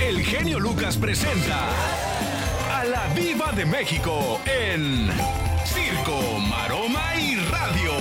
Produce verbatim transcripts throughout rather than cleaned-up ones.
el genio Lucas presenta a la Diva de México en Circo, Maroma y Radio.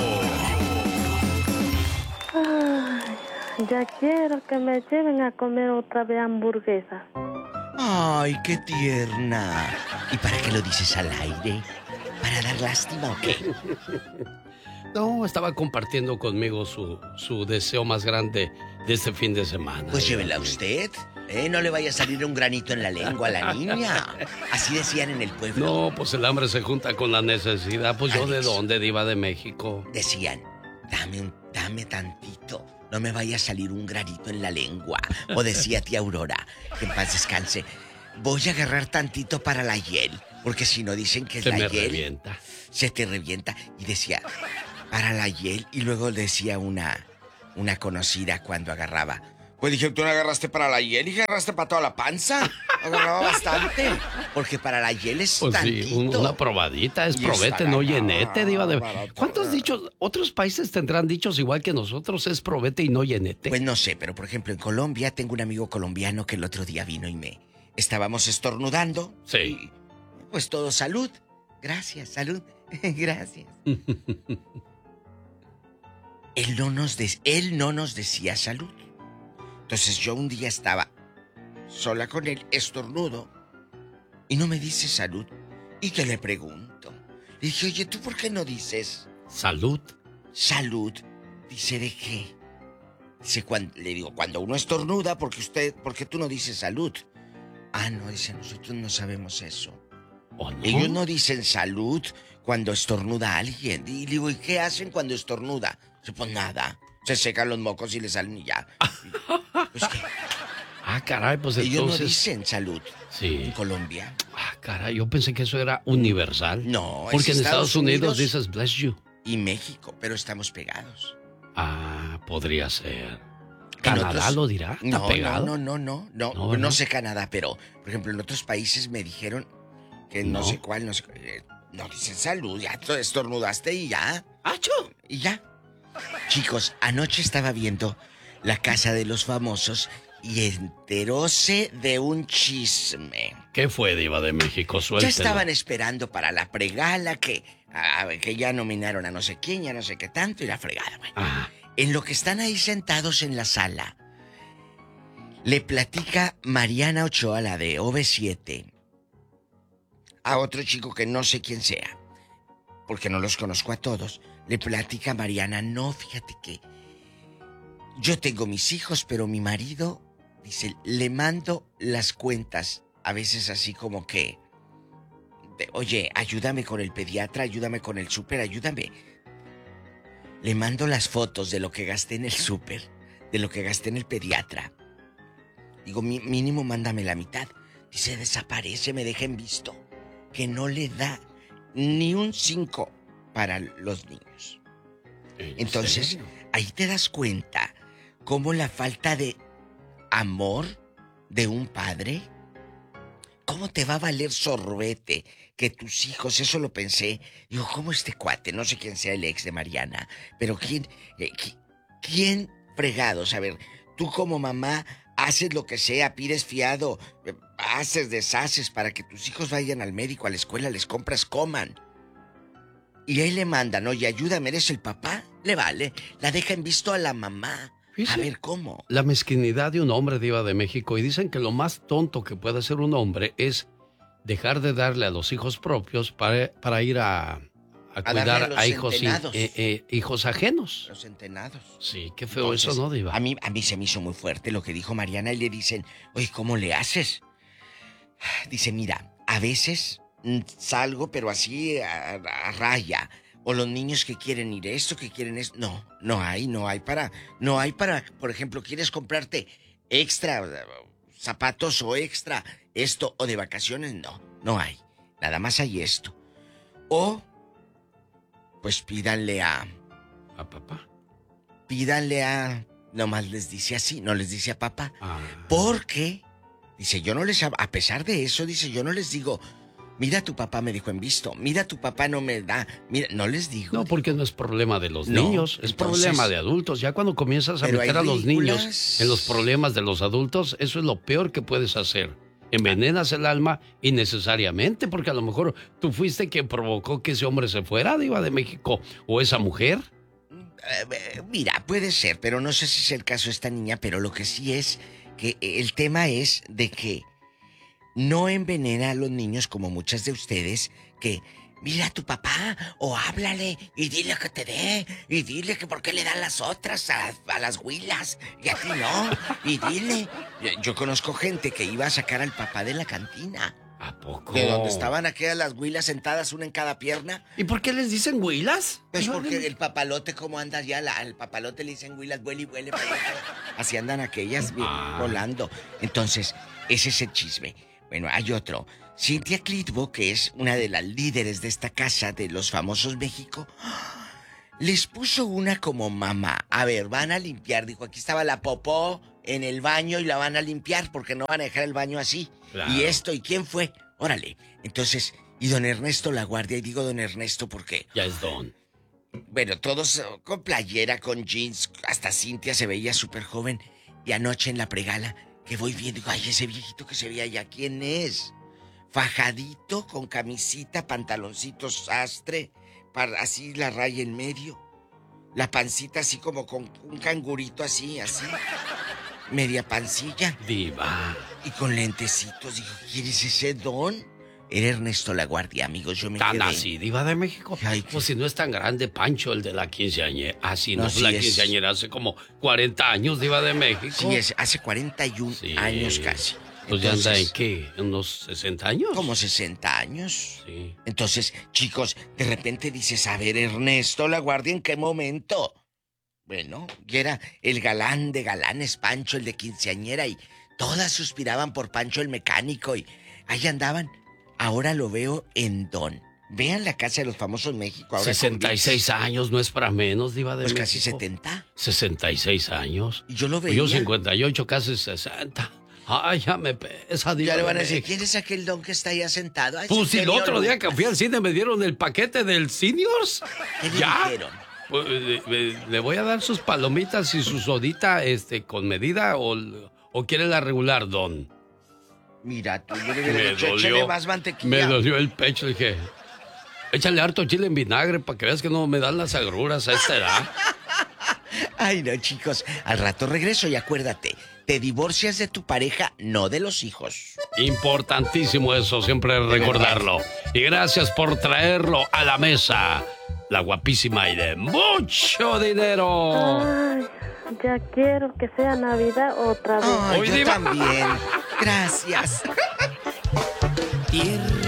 Ay, ya quiero que me lleven a comer otra vez hamburguesa. Ay, qué tierna. ¿Y para qué lo dices al aire? ¿Para dar lástima o qué? No, estaba compartiendo conmigo su, su deseo más grande de este fin de semana. Pues llévela usted. ¿Eh? No le vaya a salir un granito en la lengua a la niña. Así decían en el pueblo. No, pues el hambre se junta con la necesidad. Pues yo, ¿de dónde, Diva de México? Decían, dame un, dame tantito. No me vaya a salir un granito en la lengua. O decía tía Aurora, que en paz descanse, voy a agarrar tantito para la hiel. Porque si no dicen que es se la me hiel. revienta. Se te revienta. Y decía, para la hiel. Y luego decía una, una conocida cuando agarraba. Pues dije, tú no agarraste para la hiel y agarraste para toda la panza. Agarraba bastante. Porque para la hiel es pues tantito. Sí, un, una probadita, es y probete, no llenete, Diva de... México. ¿Cuántos dichos, otros países tendrán dichos igual que nosotros, es probete y no llenete? Pues no sé, pero por ejemplo en Colombia tengo un amigo colombiano que el otro día vino y me... Estábamos estornudando. Sí. Y, pues todo salud. Gracias, salud. Gracias. él, no nos de... él no nos decía salud. Entonces yo un día estaba sola con él, estornudo, y no me dice salud. ¿Y qué le pregunto? Le dije, oye, ¿tú por qué no dices salud? Salud. Dice, ¿de qué? Dice, cuando, le digo, cuando uno estornuda, porque usted, porque tú no dices salud. Ah, no, dice, nosotros no sabemos eso. ¿O no? Ellos no dicen salud cuando estornuda alguien. Y le digo, ¿y qué hacen cuando estornuda? Dice, pues nada. Se secan los mocos y le salen y ya. Pues que ah, caray, pues ellos entonces... no dicen salud. Sí. En Colombia. Ah, caray, yo pensé que eso era universal. No, es porque en Estados Estados Unidos, Unidos dices bless you. Y México, pero estamos pegados. Ah, podría ser. ¿Canadá otros... lo dirá? ¿Está no, pegado? No, no, no, no, no. No, no no sé Canadá, pero, por ejemplo, en otros países me dijeron que no, no sé cuál, no sé eh, no dicen salud, ya estornudaste y ya. ¡Acho! Y ya. Chicos, anoche estaba viendo La Casa de los Famosos y enteróse de un chisme. ¿Qué fue, Diva de México? Suéltelo. Ya estaban esperando para la pregala que, a, que ya nominaron a no sé quién, ya no sé qué tanto y la fregada. Bueno. Ah. En lo que están ahí sentados en la sala, le platica Mariana Ochoa, la de O V siete, a otro chico que no sé quién sea, porque no los conozco a todos. Le platica a Mariana, no, fíjate que yo tengo mis hijos, pero mi marido, dice, le mando las cuentas, a veces así como que, de, oye, ayúdame con el pediatra, ayúdame con el súper, ayúdame. Le mando las fotos de lo que gasté en el súper, de lo que gasté en el pediatra. Digo, mi, mínimo mándame la mitad. Dice, desaparece, me deja en visto, que no le da ni un cinco para los niños. Entonces, serio? Ahí te das cuenta cómo la falta de amor de un padre, cómo te va a valer sorbete que tus hijos, eso lo pensé. Digo, ¿cómo este cuate? No sé quién sea el ex de Mariana, pero ¿quién, eh, quién fregados? A ver, tú como mamá haces lo que sea, pides fiado, eh, haces, deshaces para que tus hijos vayan al médico, a la escuela, les compras, coman. Y ahí le mandan, oye, ayúdame, eres el papá. Le vale, la deja en visto a la mamá. A ver, ¿cómo? La mezquinidad de un hombre, Diva de México. Y dicen que lo más tonto que puede hacer un hombre es dejar de darle a los hijos propios para, para ir a, a, a cuidar a, a hijos, in, eh, eh, hijos ajenos. Los centenados. Sí, qué feo. Entonces, eso, ¿no, Diva? A mí, a mí se me hizo muy fuerte lo que dijo Mariana y le dicen, oye, ¿cómo le haces? Dice, mira, a veces salgo, pero así a, a raya. O los niños que quieren ir esto, que quieren esto. No, no hay, no hay para... No hay para, por ejemplo, quieres comprarte extra zapatos o extra esto o de vacaciones. No, no hay. Nada más hay esto. O, pues pídanle a... ¿A papá? Pídanle a... Nomás les dice así, no les dice a papá. Ah. Porque, dice, yo no les... A pesar de eso, dice, yo no les digo... Mira, tu papá me dejó en visto. Mira, tu papá no me da. Mira, no les digo. No, porque no es problema de los no, niños, es entonces, problema de adultos. Ya cuando comienzas a meter a los niños en los problemas de los adultos, eso es lo peor que puedes hacer. Envenenas el alma innecesariamente, porque a lo mejor tú fuiste quien provocó que ese hombre se fuera, Diva de México, o esa mujer. Eh, mira, puede ser, pero no sé si es el caso de esta niña, pero lo que sí es que el tema es de que no envenena a los niños como muchas de ustedes que mira a tu papá o háblale y dile que te dé y dile que por qué le dan las otras a, a las huilas y a ti no y dile. Yo, yo conozco gente que iba a sacar al papá de la cantina. ¿A poco? De donde estaban aquellas las huilas sentadas, una en cada pierna. ¿Y por qué les dicen huilas? Pues porque el papalote, ¿cómo anda ya? La, al papalote le dicen huilas, huele y huele. Así andan aquellas ah. volando. Entonces, ese es el chisme. Bueno, hay otro. Cintia Clitbo, que es una de las líderes de esta casa de los famosos México, les puso una como mamá. A ver, van a limpiar. Dijo, aquí estaba la popó en el baño y la van a limpiar porque no van a dejar el baño así. Claro. Y esto, ¿y quién fue? Órale. Entonces, y don Ernesto La Guardia, y digo don Ernesto porque... Ya es don. Bueno, todos con playera, con jeans, hasta Cintia se veía súper joven. Y anoche en la pregala, que voy viendo, digo, ay, ese viejito que se veía allá, ¿quién es? Fajadito, con camisita, pantaloncitos sastre, para, así la raya en medio. La pancita así como con un cangurito así, así. Media pancilla. Diva. Y con lentecitos. Dijo, ¿quién es ese don? Era Ernesto La Guardia, amigos, yo me ¿Tan quedé. así, Diva de México? Ay, pues si no es tan grande Pancho, el de la quinceañera. Así no, no sí la es... quinceañera hace como cuarenta años, Diva de México. Sí, es, hace cuarenta y un sí. años casi. Pues ya anda en qué, ¿unos sesenta años? Como sesenta años. Sí. Entonces, chicos, de repente dices, a ver, Ernesto La Guardia, ¿en qué momento? Bueno, y era el galán de galanes, Pancho, el de quinceañera, y todas suspiraban por Pancho el mecánico, y ahí andaban. Ahora lo veo en don. Vean la casa de los famosos México. Ahora sesenta y seis años, no es para menos, Diva de pues México. Pues casi setenta. sesenta y seis años. Y yo lo veía. Yo cincuenta y ocho, casi sesenta. Ay, ya me pesa, Diva. Ya le van a decir, ¿quién es aquel don que está ahí sentado? Ay, pues si el otro día que fui al cine me dieron el paquete del Seniors. ¿Qué le ¿Ya? dijeron? Pues, le, le, le voy a dar sus palomitas y su sodita este, con medida o, o quiere la regular, don. Mira, tú yo le hubiera dicho, échale más mantequilla. Me dolió el pecho, dije, échale harto chile en vinagre para que veas que no me dan las agruras a esta edad. Ay, no, chicos, al rato regreso y acuérdate, te divorcias de tu pareja, no de los hijos. Importantísimo eso, siempre recordarlo. Y gracias por traerlo a la mesa. La guapísima y de mucho dinero. Ay, ya quiero que sea Navidad otra vez. Ay, yo también. Gracias. Tierra